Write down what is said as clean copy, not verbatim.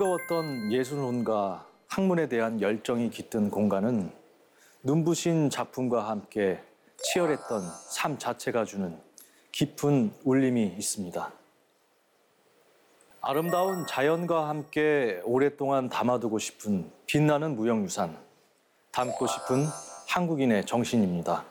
뜨거웠던 예술혼과 학문에 대한 열정이 깃든 공간은 눈부신 작품과 함께 치열했던 삶 자체가 주는 깊은 울림이 있습니다. 아름다운 자연과 함께 오랫동안 담아두고 싶은 빛나는 무형유산, 담고 싶은 한국인의 정신입니다.